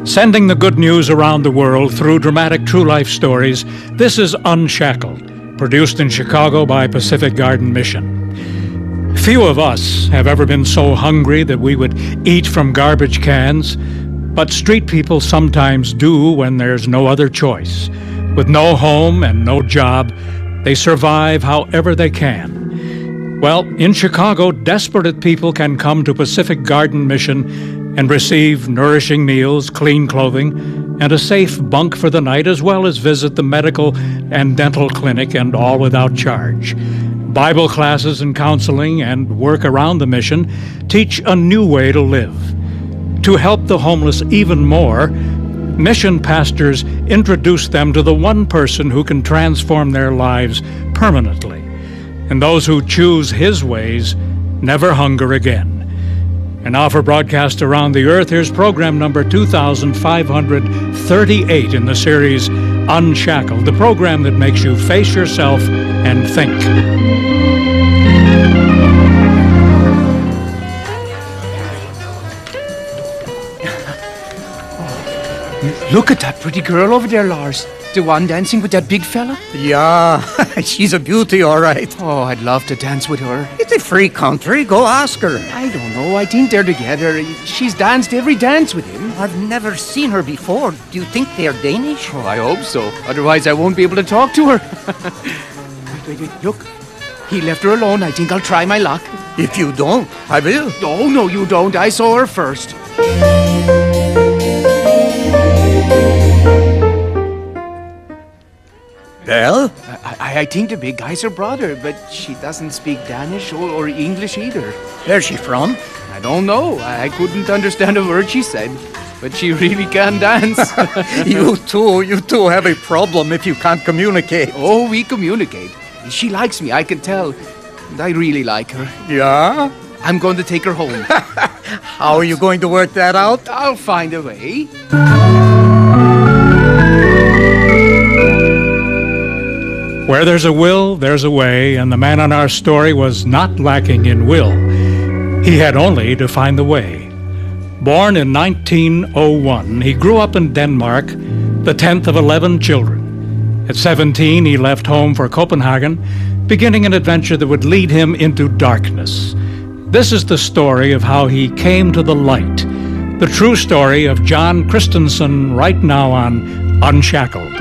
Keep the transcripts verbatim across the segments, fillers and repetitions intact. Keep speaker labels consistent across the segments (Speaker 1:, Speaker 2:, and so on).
Speaker 1: Sending the good news around the world through dramatic true life stories, this is Unshackled, produced in Chicago by Pacific Garden Mission. Few of us have ever been so hungry that we would eat from garbage cans, but street people sometimes do when there's no other choice. With no home and no job, they survive however they can. Well, in Chicago, desperate people can come to Pacific Garden Mission and receive nourishing meals, clean clothing, and a safe bunk for the night, as well as visit the medical and dental clinic, and all without charge. Bible classes and counseling and work around the mission teach a new way to live. To help the homeless even more, mission pastors introduce them to the one person who can transform their lives permanently. And those who choose his ways never hunger again. And now for broadcast around the earth, here's program number two thousand five hundred thirty-eight in the series Unshackled, the program that makes you face yourself and think.
Speaker 2: Look at that pretty girl over there, Lars. The one dancing with that big fella?
Speaker 3: Yeah, she's a beauty, all right.
Speaker 2: Oh, I'd love to dance with her.
Speaker 3: It's a free country. Go ask her.
Speaker 2: I don't know. I think they're together. She's danced every dance with him.
Speaker 3: I've never seen her before. Do you think they're Danish?
Speaker 2: Oh, I hope so. Otherwise, I won't be able to talk to her. wait, wait, wait. Look. He left her alone. I think I'll try my luck.
Speaker 3: If you don't, I will.
Speaker 2: Oh, no, you don't. I saw her first.
Speaker 3: Well?
Speaker 2: I, I think the big guy's her brother, but she doesn't speak Danish or, or English either.
Speaker 3: Where's she from?
Speaker 2: I don't know. I, I couldn't understand a word she said, but she really can dance.
Speaker 3: You too, you too have a problem if you can't communicate.
Speaker 2: Oh, we communicate. She likes me, I can tell. And I really like her.
Speaker 3: Yeah?
Speaker 2: I'm going to take her home.
Speaker 3: How are you going to work that out?
Speaker 2: I'll find a way.
Speaker 1: Where there's a will, there's a way, and the man on our story was not lacking in will. He had only to find the way. Born in nineteen oh one, he grew up in Denmark, the tenth of eleven children. At seventeen, he left home for Copenhagen, beginning an adventure that would lead him into darkness. This is the story of how he came to the light. The true story of John Christensen right now on Unshackled.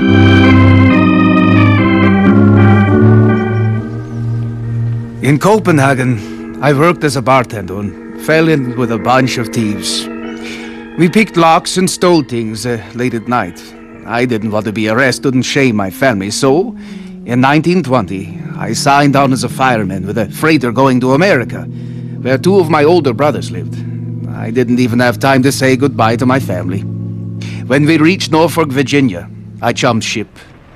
Speaker 2: In Copenhagen, I worked as a bartender and fell in with a bunch of thieves. We picked locks and stole things uh, late at night. I didn't want to be arrested and shame my family, so in nineteen twenty, I signed on as a fireman with a freighter going to America, where two of my older brothers lived. I didn't even have time to say goodbye to my family. When we reached Norfolk, Virginia, I jumped ship.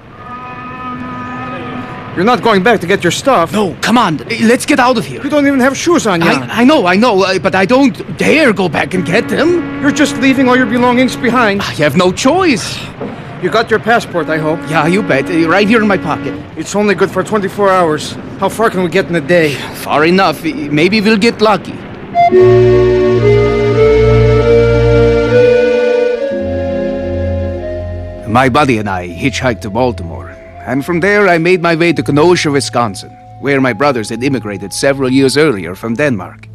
Speaker 4: You're not going back to get your stuff.
Speaker 2: No, come on, let's get out of here.
Speaker 4: You don't even have shoes on, Jan.
Speaker 2: I, I know, I know, uh, but I don't dare go back and get them.
Speaker 4: You're just leaving all your belongings behind.
Speaker 2: I have no choice.
Speaker 4: You got your passport, I hope.
Speaker 2: Yeah, you bet. Uh, right here in my pocket.
Speaker 4: It's only good for twenty-four hours. How far can we get in a day?
Speaker 2: Far enough. Maybe we'll get lucky. My buddy and I hitchhiked to Baltimore. And from there, I made my way to Kenosha, Wisconsin, where my brothers had immigrated several years earlier from Denmark.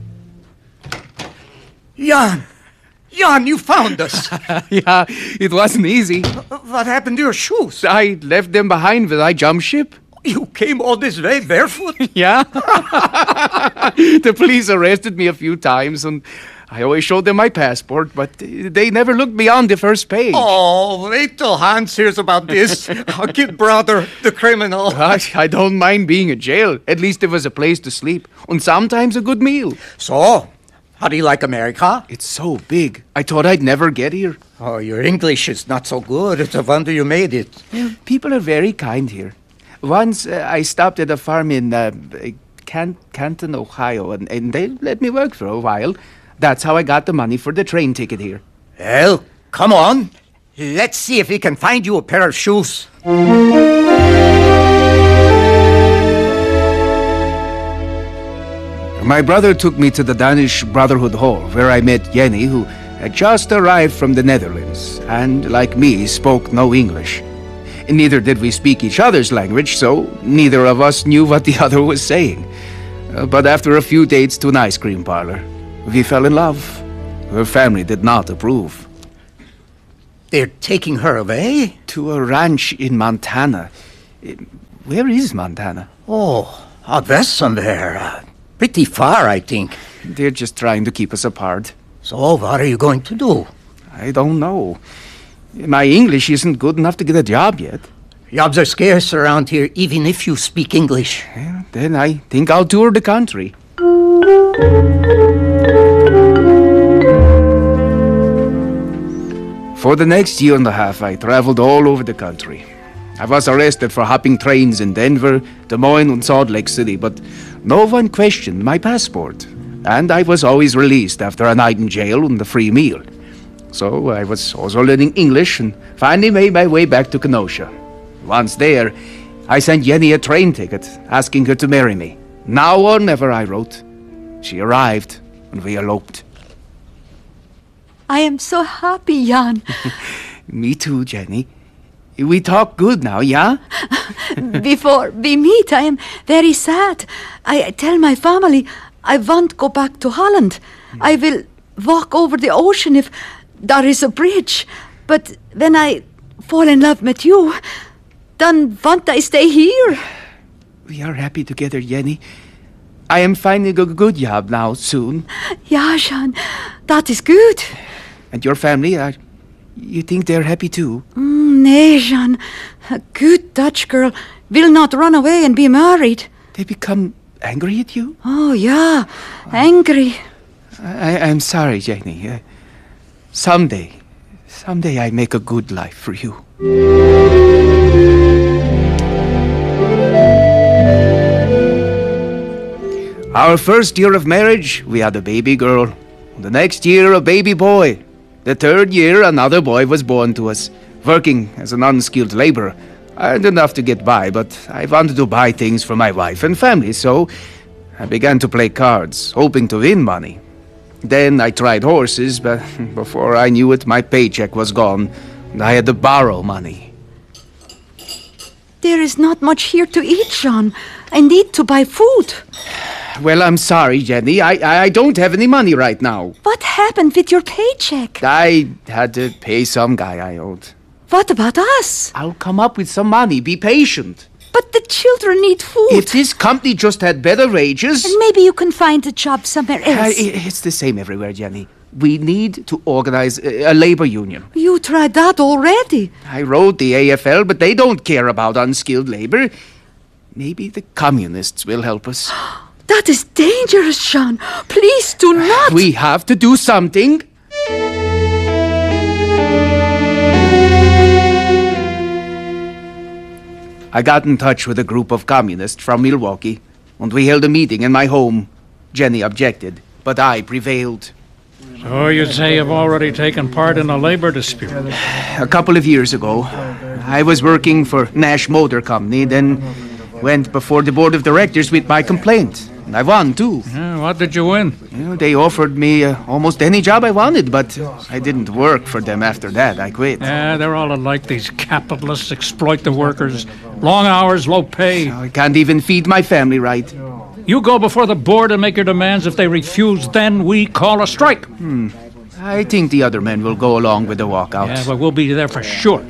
Speaker 3: Jan! Jan, you found us!
Speaker 2: Yeah, it wasn't easy.
Speaker 3: What happened to your shoes?
Speaker 2: I left them behind when I jumped ship.
Speaker 3: You came all this way barefoot?
Speaker 2: Yeah. The police arrested me a few times, and I always showed them my passport, but they never looked beyond the first page.
Speaker 3: Oh, wait till Hans hears about this. Our kid brother, the criminal.
Speaker 2: I, I don't mind being in jail. At least there was a place to sleep, and sometimes a good meal.
Speaker 3: So, how do you like America?
Speaker 2: It's so big. I thought I'd never get here.
Speaker 3: Oh, your English is not so good. It's a wonder you made it.
Speaker 2: Yeah, people are very kind here. Once uh, I stopped at a farm in uh, Can- Canton, Ohio, and, and they let me work for a while. That's how I got the money for the train ticket here.
Speaker 3: Well, come on. Let's see if we can find you a pair of shoes.
Speaker 2: My brother took me to the Danish Brotherhood Hall, where I met Jenny, who had just arrived from the Netherlands, and, like me, spoke no English. Neither did we speak each other's language, so neither of us knew what the other was saying. Uh, but after a few dates to an ice cream parlor, we fell in love. Her family did not approve.
Speaker 3: They're taking her away?
Speaker 2: To a ranch in Montana. Uh, Where is Montana?
Speaker 3: Oh, out west somewhere. Uh, pretty far, I think.
Speaker 2: They're just trying to keep us apart.
Speaker 3: So what are you going to do?
Speaker 2: I don't know. My English isn't good enough to get a job yet.
Speaker 3: Jobs are scarce around here, even if you speak English.
Speaker 2: Well, then I think I'll tour the country. For the next year and a half, I traveled all over the country. I was arrested for hopping trains in Denver, Des Moines, and Salt Lake City, but no one questioned my passport. And I was always released after a night in jail and a free meal. So I was also learning English and finally made my way back to Kenosha. Once there, I sent Jenny a train ticket, asking her to marry me. Now or never, I wrote. She arrived, and we eloped.
Speaker 5: I am so happy, Jan.
Speaker 2: Me too, Jenny. We talk good now, yeah?
Speaker 5: Before we meet, I am very sad. I tell my family I won't go back to Holland. I will walk over the ocean if there is a bridge. But when I fall in love with you, then won't I stay here?
Speaker 2: We are happy together, Jenny. I am finding a good job now, soon.
Speaker 5: Yeah, Jan, that is good.
Speaker 2: And your family, are, you think they're happy too?
Speaker 5: Mm, nee, Jan. A good Dutch girl will not run away and be married.
Speaker 2: They become angry at you?
Speaker 5: Oh, yeah, angry.
Speaker 2: I, I'm sorry, Jenny. Uh, someday, someday I make a good life for you. Our first year of marriage, we had a baby girl. The next year, a baby boy. The third year, another boy was born to us. Working as an unskilled laborer. I had enough to get by, but I wanted to buy things for my wife and family, so I began to play cards, hoping to win money. Then I tried horses, but before I knew it, my paycheck was gone, and I had to borrow money.
Speaker 5: There is not much here to eat, Jean. I need to buy food.
Speaker 2: Well, I'm sorry, Jenny. I, I don't have any money right now.
Speaker 5: What happened with your paycheck?
Speaker 2: I had to pay some guy I owed.
Speaker 5: What about us?
Speaker 2: I'll come up with some money. Be patient.
Speaker 5: But the children need food.
Speaker 2: If this company just had better wages...
Speaker 5: And maybe you can find a job somewhere
Speaker 2: Uh,
Speaker 5: else.
Speaker 2: i- it's the same everywhere, Jenny. We need to organize a, a labor union.
Speaker 5: You tried that already.
Speaker 2: I wrote the A F L, but they don't care about unskilled labor. Maybe the communists will help us.
Speaker 5: That is dangerous, Jean. Please do not.
Speaker 2: We have to do something. I got in touch with a group of communists from Milwaukee, and we held a meeting in my home. Jenny objected, but I prevailed.
Speaker 1: So you'd say you've already taken part in a labor dispute.
Speaker 2: A couple of years ago, I was working for Nash Motor Company, then went before the board of directors with my complaint. And I won, too.
Speaker 1: Yeah, what did you win?
Speaker 2: You know, they offered me uh, almost any job I wanted, but I didn't work for them after that. I quit.
Speaker 1: Yeah, they're all alike. These capitalists exploit the workers. Long hours, low pay.
Speaker 2: I can't even feed my family right.
Speaker 1: You go before the board and make your demands. If they refuse, then we call a strike.
Speaker 2: Hmm. I think the other men will go along with the walkout.
Speaker 1: Yeah, but we'll be there for sure.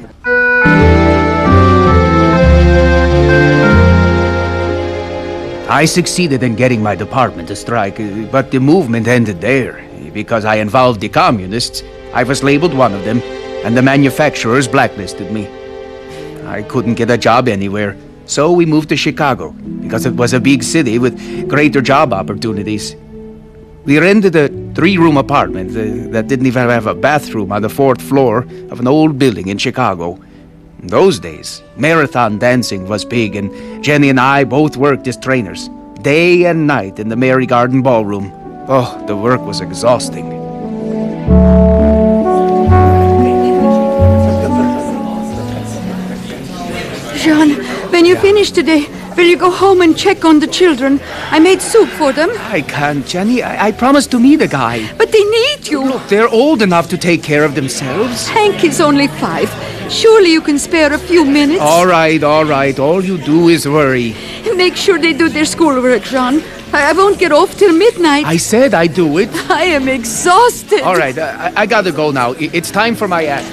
Speaker 2: I succeeded in getting my department to strike, uh, but the movement ended there. Because I involved the communists, I was labeled one of them, and the manufacturers blacklisted me. I couldn't get a job anywhere, so we moved to Chicago, because it was a big city with greater job opportunities. We rented a three-room apartment uh, that didn't even have a bathroom on the fourth floor of an old building in Chicago. In those days, marathon dancing was big, and Jenny and I both worked as trainers, day and night in the Mary Garden Ballroom. Oh, the work was exhausting.
Speaker 5: Jean, when you finish today, Will you go home and check on the children? I made soup for them.
Speaker 2: I can't, Jenny. I, I promised to meet a guy.
Speaker 5: But they need you.
Speaker 2: Look, they're old enough to take care of themselves.
Speaker 5: Hank is only five. Surely you can spare a few minutes.
Speaker 2: All right, all right. All you do is worry.
Speaker 5: Make sure they do their schoolwork, John. I, I won't get off till midnight.
Speaker 2: I said I'd do it.
Speaker 5: I am exhausted.
Speaker 2: All right, I, I gotta go now. I- It's time for my act.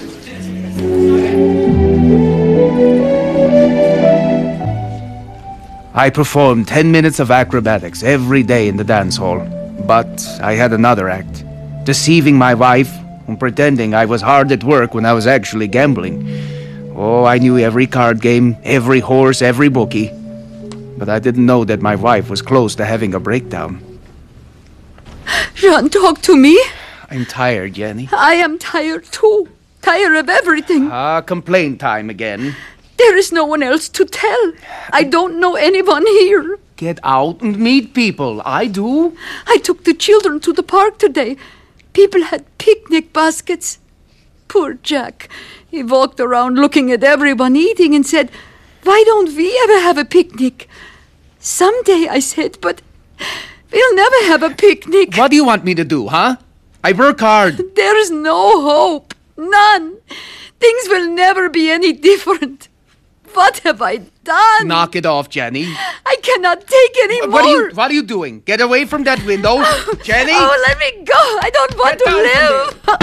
Speaker 2: I performed ten minutes of acrobatics every day in the dance hall. But I had another act. Deceiving my wife and pretending I was hard at work when I was actually gambling. Oh, I knew every card game, every horse, every bookie. But I didn't know that my wife was close to having a breakdown.
Speaker 5: John, talk to me.
Speaker 2: I'm tired, Jenny.
Speaker 5: I am tired too. Tired of everything.
Speaker 2: Ah, complaint time again.
Speaker 5: There is no one else to tell. I don't know anyone here.
Speaker 2: Get out and meet people. I do.
Speaker 5: I took the children to the park today. People had picnic baskets. Poor Jack. He walked around looking at everyone eating and said, "Why don't we ever have a picnic?" Someday, I said, but we'll never have a picnic.
Speaker 2: What do you want me to do, huh? I work hard.
Speaker 5: There is no hope. None. Things will never be any different. What have I done?
Speaker 2: Knock it off, Jenny.
Speaker 5: I cannot take any
Speaker 2: What
Speaker 5: more.
Speaker 2: are you What are you doing? Get away from that window. Jenny!
Speaker 5: Oh, let me go. I don't want
Speaker 2: Get
Speaker 5: to
Speaker 2: down
Speaker 5: live.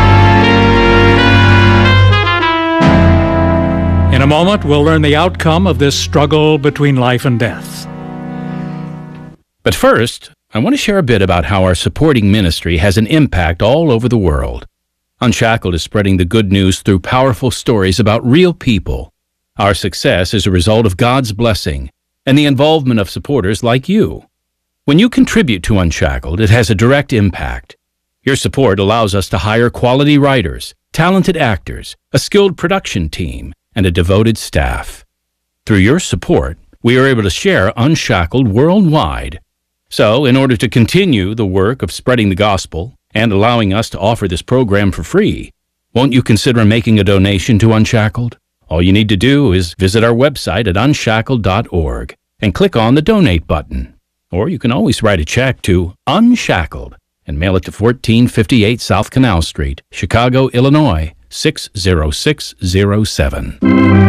Speaker 1: In a moment, we'll learn the outcome of this struggle between life and death.
Speaker 6: But first, I want to share a bit about how our supporting ministry has an impact all over the world. Unshackled is spreading the good news through powerful stories about real people. Our success is a result of God's blessing and the involvement of supporters like you. When you contribute to Unshackled, it has a direct impact. Your support allows us to hire quality writers, talented actors, a skilled production team, and a devoted staff. Through your support, we are able to share Unshackled worldwide. So, in order to continue the work of spreading the gospel and allowing us to offer this program for free, won't you consider making a donation to Unshackled? All you need to do is visit our website at unshackled dot org and click on the donate button. Or you can always write a check to Unshackled and mail it to fourteen fifty-eight South Canal Street, Chicago, Illinois, six zero six zero seven.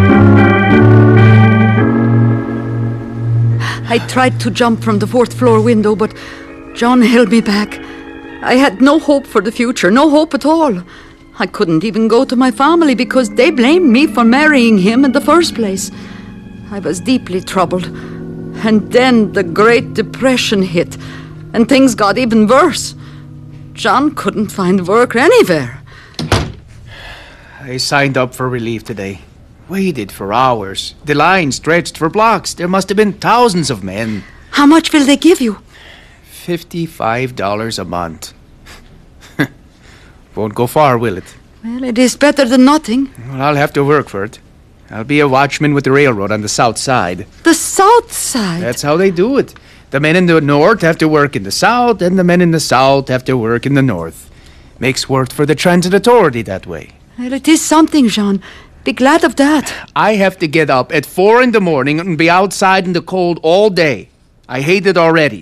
Speaker 5: I tried to jump from the fourth floor window, but John held me back. I had no hope for the future, no hope at all. I couldn't even go to my family because they blamed me for marrying him in the first place. I was deeply troubled. And then the Great Depression hit, and things got even worse. John couldn't find work anywhere.
Speaker 2: I signed up for relief today. Waited for hours. The line stretched for blocks. There must have been thousands of men.
Speaker 5: How much will they give you?
Speaker 2: Fifty-five dollars a month. Won't go far, will it?
Speaker 5: Well, it is better than nothing.
Speaker 2: Well, I'll have to work for it. I'll be a watchman with the railroad on the south side.
Speaker 5: The south side?
Speaker 2: That's how they do it. The men in the north have to work in the south, and the men in the south have to work in the north. Makes work for the transit authority that way.
Speaker 5: Well, it is something, Jean. Be glad of that.
Speaker 2: I have to get up at four in the morning and be outside in the cold all day. I hate it already.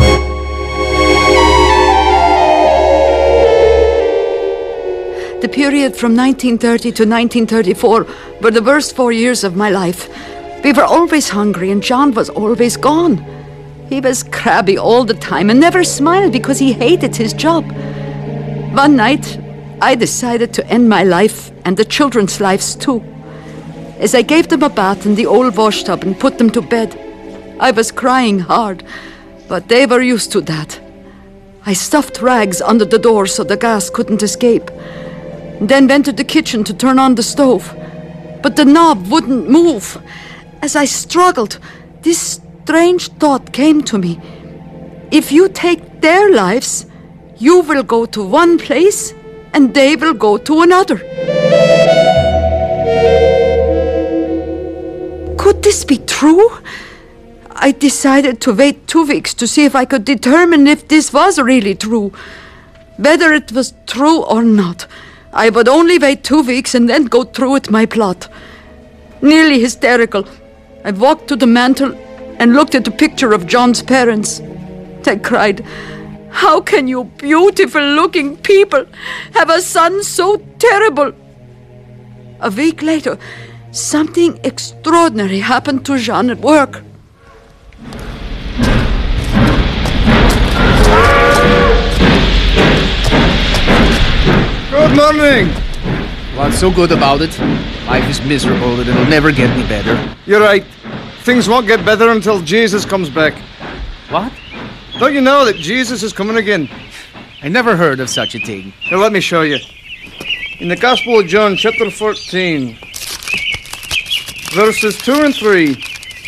Speaker 5: The period from nineteen thirty to nineteen thirty-four were the worst four years of my life. We were always hungry, and John was always gone. He was crabby all the time and never smiled because he hated his job. One night, I decided to end my life and the children's lives too. As I gave them a bath in the old washtub and put them to bed, I was crying hard, but they were used to that. I stuffed rags under the door so the gas couldn't escape, then went to the kitchen to turn on the stove. But the knob wouldn't move. As I struggled, this strange thought came to me. If you take their lives, you will go to one place and they will go to another. Could this be true? I decided to wait two weeks to see if I could determine if this was really true. Whether it was true or not, I would only wait two weeks and then go through with my plot. Nearly hysterical, I walked to the mantel and looked at the picture of John's parents. I cried, "How can you beautiful-looking people have a son so terrible?" A week later, something extraordinary happened to Jean at work.
Speaker 4: Good morning.
Speaker 2: What's so good about it? Life is miserable and it'll never get any better.
Speaker 4: You're right. Things won't get better until Jesus comes back.
Speaker 2: What?
Speaker 4: Don't you know that Jesus is coming again?
Speaker 2: I never heard of such a thing.
Speaker 4: Here, let me show you. In the Gospel of John, chapter fourteen, verses two and three.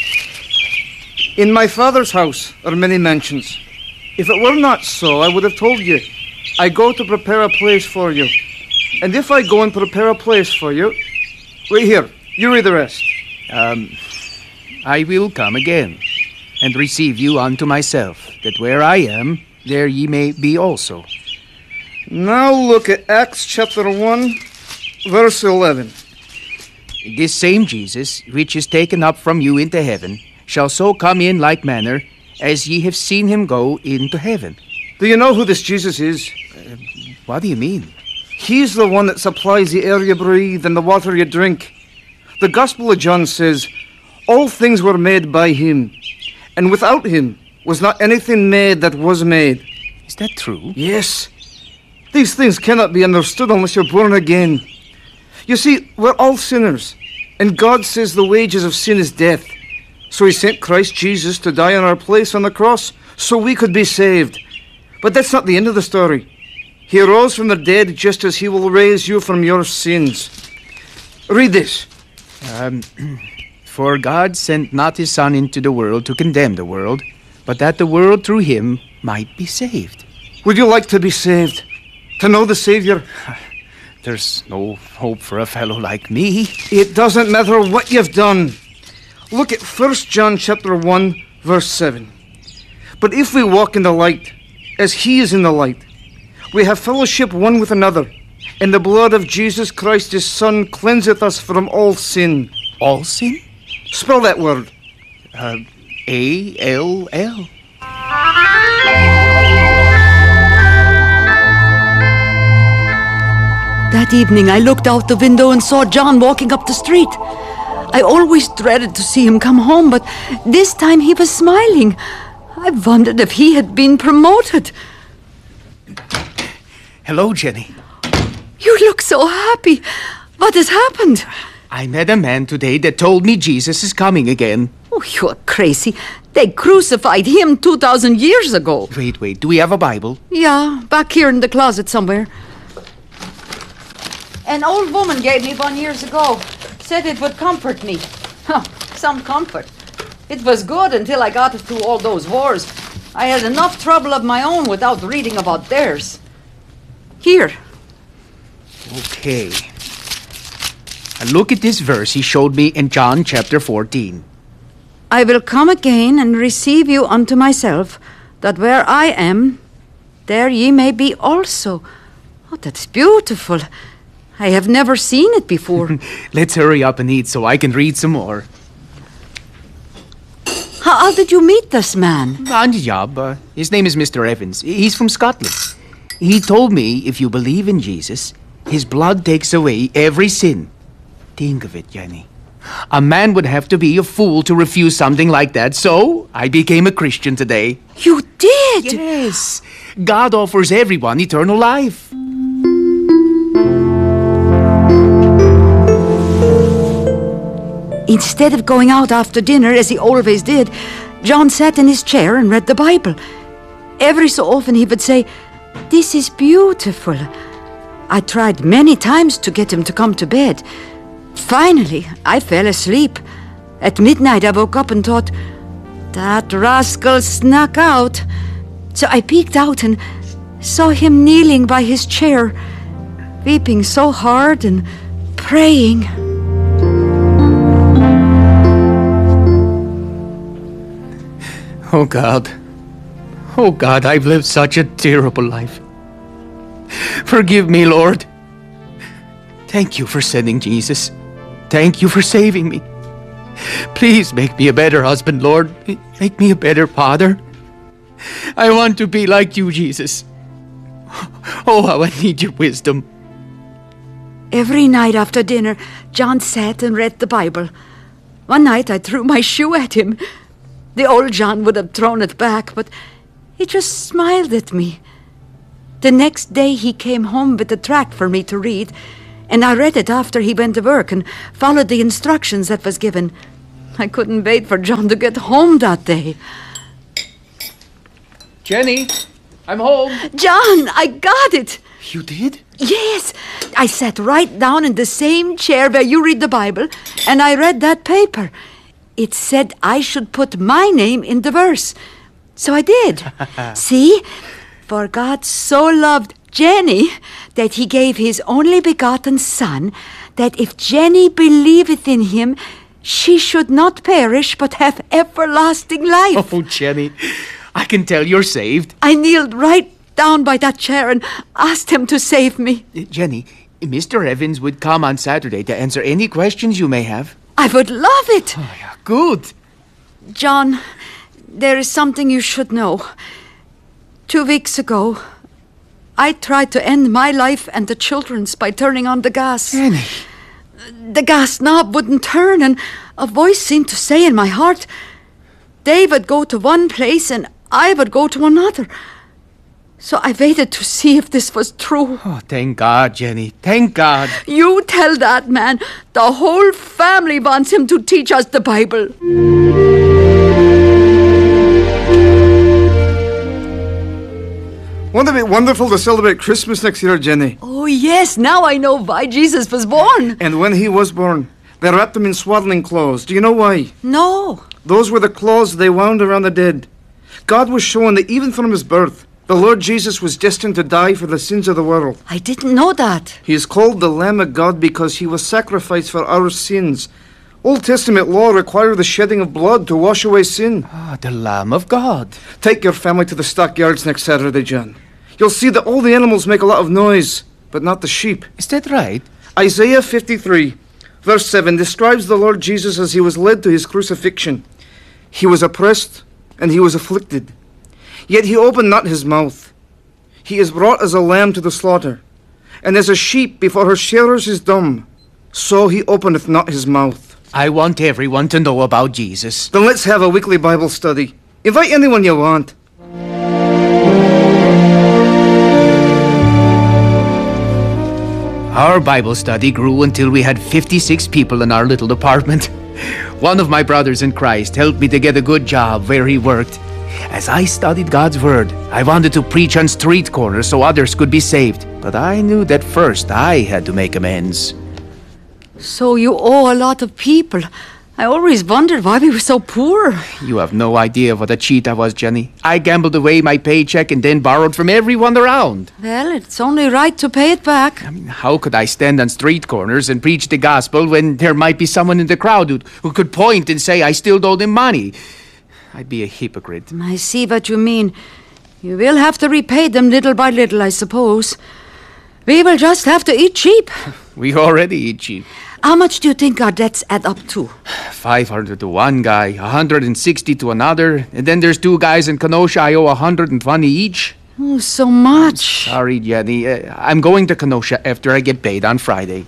Speaker 4: In my Father's house are many mansions. If it were not so, I would have told you. I go to prepare a place for you. And if I go and prepare a place for you... Wait here, you read the rest.
Speaker 2: Um, I will come again, and receive you unto myself, that where I am, there ye may be also.
Speaker 4: Now look at Acts chapter one, verse eleven.
Speaker 2: This same Jesus, which is taken up from you into heaven, shall so come in like manner, as ye have seen him go into heaven.
Speaker 4: Do you know who this Jesus is?
Speaker 2: Uh, what do you mean?
Speaker 4: He's the one that supplies the air you breathe and the water you drink. The Gospel of John says, all things were made by him, and without him was not anything made that was made.
Speaker 2: Is that true?
Speaker 4: Yes. These things cannot be understood unless you're born again. You see, we're all sinners, and God says the wages of sin is death. So he sent Christ Jesus to die in our place on the cross so we could be saved. But that's not the end of the story. He rose from the dead just as he will raise you from your sins. Read this.
Speaker 2: Um, For God sent not his Son into the world to condemn the world, but that the world through him might be saved.
Speaker 4: Would you like to be saved? To know the Savior?
Speaker 2: There's no hope for a fellow like me.
Speaker 4: It doesn't matter what you've done. Look at First John chapter one, verse seven. But if we walk in the light, as he is in the light, we have fellowship one with another, and the blood of Jesus Christ his Son cleanseth us from all sin.
Speaker 2: All sin?
Speaker 4: Spell that word.
Speaker 2: Uh, A L L.
Speaker 5: That evening, I looked out the window and saw John walking up the street. I always dreaded to see him come home, but this time he was smiling. I wondered if he had been promoted.
Speaker 2: Hello, Jenny.
Speaker 5: You look so happy. What has happened?
Speaker 2: I met a man today that told me Jesus is coming again.
Speaker 5: Oh, you're crazy. They crucified him two thousand years ago.
Speaker 2: Wait, wait, do we have a Bible?
Speaker 5: Yeah, back here in the closet somewhere. An old woman gave me one years ago. Said it would comfort me. Huh, some comfort. It was good until I got through all those wars. I had enough trouble of my own without reading about theirs. Here.
Speaker 2: Okay. And look at this verse he showed me in John chapter fourteen.
Speaker 5: I will come again and receive you unto myself, that where I am, there ye may be also. Oh, that's beautiful. I have never seen it before.
Speaker 2: Let's hurry up and eat so I can read some more.
Speaker 5: How, how did you meet this man?
Speaker 2: On the job. Uh, his name is Mister Evans. He's from Scotland. He told me if you believe in Jesus, his blood takes away every sin. Think of it, Jenny. A man would have to be a fool to refuse something like that, so I became a Christian today.
Speaker 5: You did?
Speaker 2: Yes. God offers everyone eternal life.
Speaker 5: Instead of going out after dinner, as he always did, John sat in his chair and read the Bible. Every so often he would say, "This is beautiful." I tried many times to get him to come to bed. Finally, I fell asleep. At midnight, I woke up and thought, that rascal snuck out. So I peeked out and saw him kneeling by his chair, weeping so hard and praying.
Speaker 2: Oh, God. Oh, God, I've lived such a terrible life. Forgive me, Lord. Thank you for sending Jesus. Thank you for saving me. Please make me a better husband, Lord. Make me a better father. I want to be like you, Jesus. Oh, how I need your wisdom.
Speaker 5: Every night after dinner, John sat and read the Bible. One night I threw my shoe at him. The old John would have thrown it back, but he just smiled at me. The next day he came home with a tract for me to read, and I read it after he went to work and followed the instructions that was given. I couldn't wait for John to get home that day.
Speaker 2: Jenny, I'm home.
Speaker 5: John, I got it.
Speaker 2: You did?
Speaker 5: Yes. I sat right down in the same chair where you read the Bible, and I read that paper. It said I should put my name in the verse. So I did. See? For God so loved Jenny that he gave his only begotten Son, that if Jenny believeth in him, she should not perish but have everlasting life.
Speaker 2: Oh, Jenny, I can tell you're saved.
Speaker 5: I kneeled right down by that chair and asked him to save me.
Speaker 2: Uh, Jenny, Mister Evans would come on Saturday to answer any questions you may have.
Speaker 5: I would love it.
Speaker 2: Oh, yeah, good.
Speaker 5: John, there is something you should know. Two weeks ago, I tried to end my life and the children's by turning on the gas.
Speaker 2: Jenny.
Speaker 5: The gas knob wouldn't turn, and a voice seemed to say in my heart, they would go to one place and I would go to another. So I waited to see if this was true.
Speaker 2: Oh, thank God, Jenny. Thank God.
Speaker 5: You tell that man the whole family wants him to teach us the Bible.
Speaker 4: Won't it be wonderful to celebrate Christmas next year, Jenny?
Speaker 5: Oh, yes. Now I know why Jesus was born.
Speaker 4: And when he was born, they wrapped him in swaddling clothes. Do you know why?
Speaker 5: No.
Speaker 4: Those were the clothes they wound around the dead. God was showing that even from his birth, the Lord Jesus was destined to die for the sins of the world.
Speaker 5: I didn't know that.
Speaker 4: He is called the Lamb of God because he was sacrificed for our sins. Old Testament law required the shedding of blood to wash away sin.
Speaker 2: Ah, the Lamb of God.
Speaker 4: Take your family to the stockyards next Saturday, John. You'll see that all the animals make a lot of noise, but not the sheep.
Speaker 2: Is that right?
Speaker 4: Isaiah fifty-three, verse seven, describes the Lord Jesus as he was led to his crucifixion. He was oppressed and he was afflicted, yet he opened not his mouth. He is brought as a lamb to the slaughter, and as a sheep before her shearers is dumb, so he openeth not his mouth.
Speaker 2: I want everyone to know about Jesus.
Speaker 4: Then let's have a weekly Bible study. Invite anyone you want.
Speaker 2: Our Bible study grew until we had fifty-six people in our little apartment. One of my brothers in Christ helped me to get a good job where he worked. As I studied God's Word, I wanted to preach on street corners so others could be saved. But I knew that first I had to make amends.
Speaker 5: So you owe a lot of people. I always wondered why we were so poor.
Speaker 2: You have no idea what a cheat I was, Jenny. I gambled away my paycheck and then borrowed from everyone around.
Speaker 5: Well, it's only right to pay it back.
Speaker 2: I mean, how could I stand on street corners and preach the gospel when there might be someone in the crowd who, who could point and say I still owe them money? I'd be a hypocrite.
Speaker 5: I see what you mean. You will have to repay them little by little, I suppose. We will just have to eat cheap.
Speaker 2: We already eat cheap.
Speaker 5: How much do you think our debts add up to?
Speaker 2: five hundred to one guy, one hundred sixty to another, and then there's two guys in Kenosha I owe one hundred twenty each.
Speaker 5: Oh, so much.
Speaker 2: Sorry, Jenny. Uh, I'm going to Kenosha after I get paid on Friday.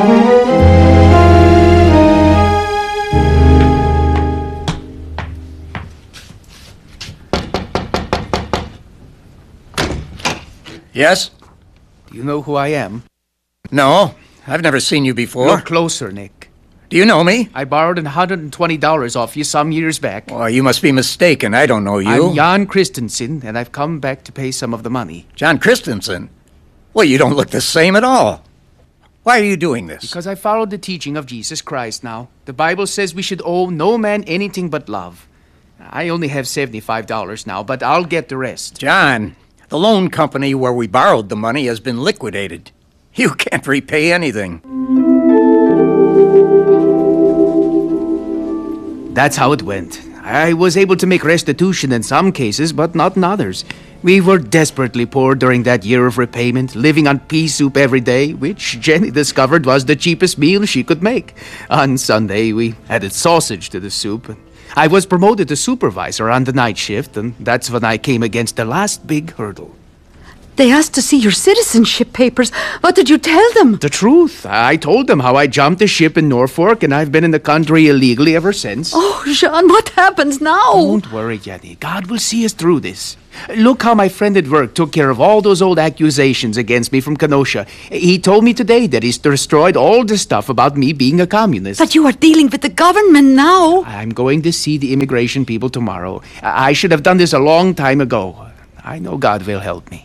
Speaker 3: Yes?
Speaker 2: Do you know who I am?
Speaker 3: No, I've never seen you before.
Speaker 2: Look closer, Nick.
Speaker 3: Do you know me?
Speaker 2: I borrowed one hundred twenty dollars off you some years back.
Speaker 3: Oh, you must be mistaken. I don't know you.
Speaker 2: I'm Jan Christensen, and I've come back to pay some of the money.
Speaker 3: John Christensen? Well, you don't look the same at all. Why are you doing this?
Speaker 2: Because I followed the teaching of Jesus Christ now. The Bible says we should owe no man anything but love. I only have seventy-five dollars now, but I'll get the rest.
Speaker 3: John, the loan company where we borrowed the money has been liquidated. You can't repay anything.
Speaker 2: That's how it went. I was able to make restitution in some cases, but not in others. We were desperately poor during that year of repayment, living on pea soup every day, which Jenny discovered was the cheapest meal she could make. On Sunday, we added sausage to the soup. I was promoted to supervisor on the night shift, and that's when I came against the last big hurdle.
Speaker 5: They asked to see your citizenship papers. What did you tell them?
Speaker 2: The truth. I told them how I jumped a ship in Norfolk, and I've been in the country illegally ever since.
Speaker 5: Oh, Jean, what happens now?
Speaker 2: Don't worry, Jenny. God will see us through this. Look how my friend at work took care of all those old accusations against me from Kenosha. He told me today that he's destroyed all the stuff about me being a communist.
Speaker 5: But you are dealing with the government now.
Speaker 2: I'm going to see the immigration people tomorrow. I should have done this a long time ago. I know God will help me.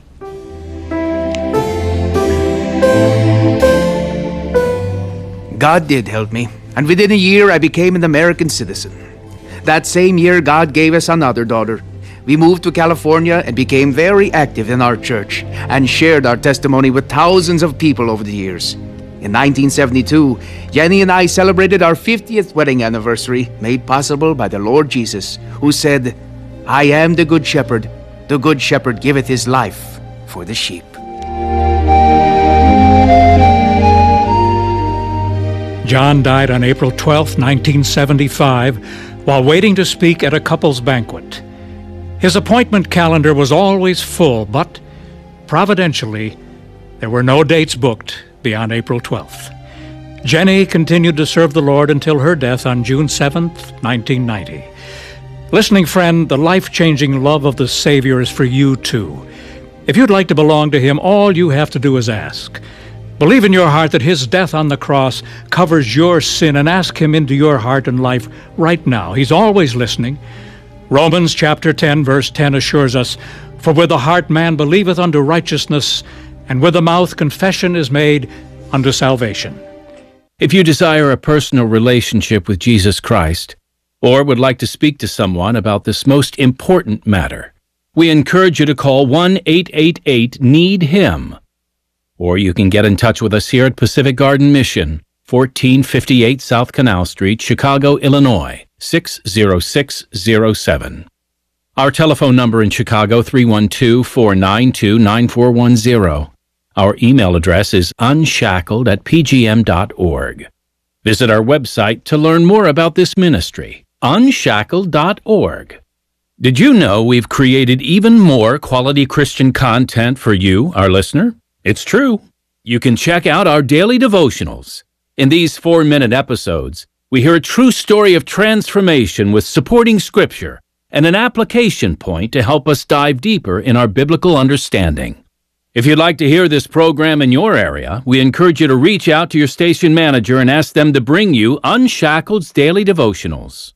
Speaker 2: God did help me, and within a year I became an American citizen. That same year, God gave us another daughter. We moved to California and became very active in our church and shared our testimony with thousands of people over the years. In nineteen seventy-two, Jenny and I celebrated our fiftieth wedding anniversary, made possible by the Lord Jesus, who said, "I am the good shepherd. The good shepherd giveth his life for the sheep."
Speaker 1: John died on April twelfth, nineteen seventy-five, while waiting to speak at a couple's banquet. His appointment calendar was always full, but providentially, there were no dates booked beyond April twelfth. Jenny continued to serve the Lord until her death on June seventh, nineteen ninety. Listening friend, the life-changing love of the Savior is for you too. If you'd like to belong to Him, all you have to do is ask. Believe in your heart that His death on the cross covers your sin and ask Him into your heart and life right now. He's always listening. Romans chapter ten, verse ten assures us, "For with the heart man believeth unto righteousness, and with the mouth confession is made unto salvation."
Speaker 6: If you desire a personal relationship with Jesus Christ, or would like to speak to someone about this most important matter, we encourage you to call one eight eight eight need him. Or you can get in touch with us here at Pacific Garden Mission, fourteen fifty-eight South Canal Street, Chicago, Illinois, six zero six zero seven. Our telephone number in Chicago, three one two, four nine two, nine four one zero. Our email address is unshackled at p g m dot org. Visit our website to learn more about this ministry, unshackled dot org. Did you know we've created even more quality Christian content for you, our listener? It's true. You can check out our daily devotionals. In these four-minute episodes, we hear a true story of transformation with supporting scripture and an application point to help us dive deeper in our biblical understanding. If you'd like to hear this program in your area, we encourage you to reach out to your station manager and ask them to bring you Unshackled's Daily Devotionals.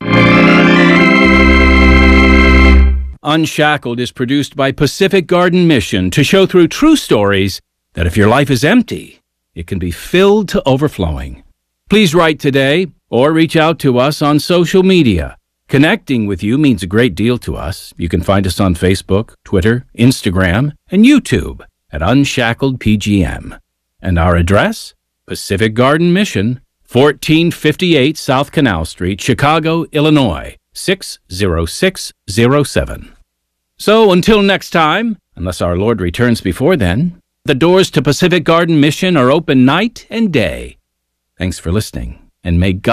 Speaker 6: Unshackled is produced by Pacific Garden Mission to show through true stories that if your life is empty, it can be filled to overflowing. Please write today or reach out to us on social media. Connecting with you means a great deal to us. You can find us on Facebook, Twitter, Instagram, and YouTube at Unshackled P G M. And our address? Pacific Garden Mission, fourteen fifty-eight South Canal Street, Chicago, Illinois, six zero six zero seven. So until next time, unless our Lord returns before then, the doors to Pacific Garden Mission are open night and day. Thanks for listening, and may God